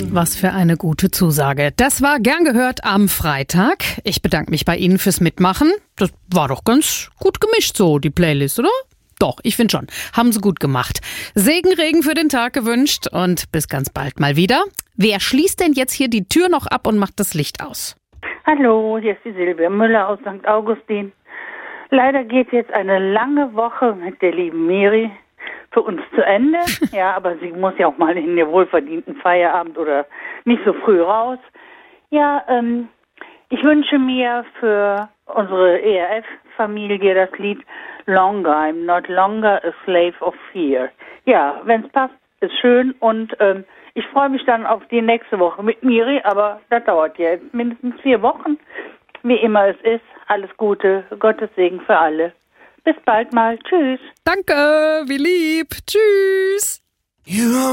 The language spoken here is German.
Was für eine gute Zusage. Das war gern gehört am Freitag. Ich bedanke mich bei Ihnen fürs Mitmachen. Das war doch ganz gut gemischt so, die Playlist, oder? Doch, ich finde schon. Haben Sie gut gemacht. Segenregen für den Tag gewünscht und bis ganz bald mal wieder. Wer schließt denn jetzt hier die Tür noch ab und macht das Licht aus? Hallo, hier ist die Silvia Müller aus St. Augustin. Leider geht jetzt eine lange Woche mit der lieben Miri für uns zu Ende. Ja, aber sie muss ja auch mal in den wohlverdienten Feierabend oder nicht so früh raus. Ja, ich wünsche mir für unsere ERF-Familie das Lied Longer, I'm not longer a slave of fear. Ja, wenn es passt, ist schön und ich freue mich dann auf die nächste Woche mit Miri, aber das dauert ja jetzt mindestens 4 Wochen. Wie immer es ist, alles Gute, Gottes Segen für alle. Bis bald mal. Tschüss. Danke, wie lieb. Tschüss.